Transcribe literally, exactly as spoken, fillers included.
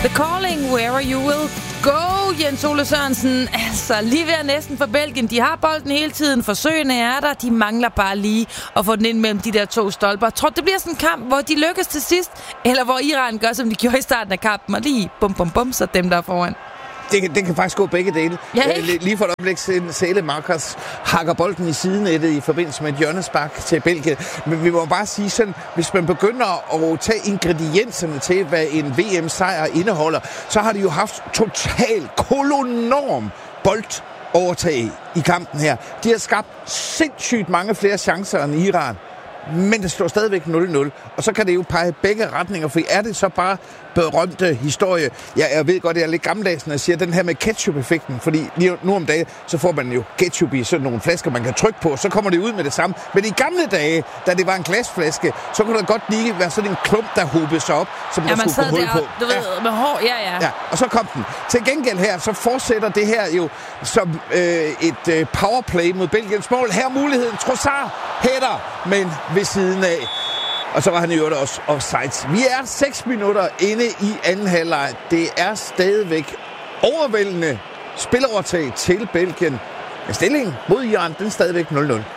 The Calling, Wherever You Will Go, Jens Ole Sørensen. Altså, lige ved at næsten for Belgien. De har bolden hele tiden. Forsøgene er der. De mangler bare lige at få den ind mellem de der to stolper. Tror det bliver sådan en kamp, hvor de lykkes til sidst? Eller hvor Iran gør, som de gjorde i starten af kampen, og lige bum, bum, bum, så dem der er foran? Det kan, det kan faktisk gå begge dele. Ja, øh, lige for et øjeblik siden, Sele Markers hakker bolden i sidenettet i forbindelse med et hjørnespark til Belgien. Men vi må bare sige sådan, hvis man begynder at tage ingredienserne til, hvad en V M-sejr indeholder, så har de jo haft total kolonorm boldovertag i kampen her. De har skabt sindssygt mange flere chancer end Iran. Men det står stadigvæk nul nul. Og så kan det jo pege begge retninger, for er det så bare berømte historie. Ja, jeg ved godt, at jeg er lidt gammeldags, når jeg siger den her med ketchup-effekten, fordi lige nu om dagen, så får man jo ketchup i sådan nogle flasker, man kan trykke på, så kommer det ud med det samme. Men i gamle dage, da det var en glasflaske, så kunne der godt lige være sådan en klump, der hobede sig op, som ja, der skulle gå hul på. Du ved, ja. Med hår, ja, ja. Ja, og så kom den. Til gengæld her, så fortsætter det her jo som øh, et øh, powerplay mod Belgiens mål. Her er muligheden. Trossard hætter, men ved siden af. Og så var han jo også offside. Vi er seks minutter inde i anden halvleg. Det er stadigvæk overvældende spilovertag til Belgien. Men stillingen mod Iran, den er stadigvæk nul nul.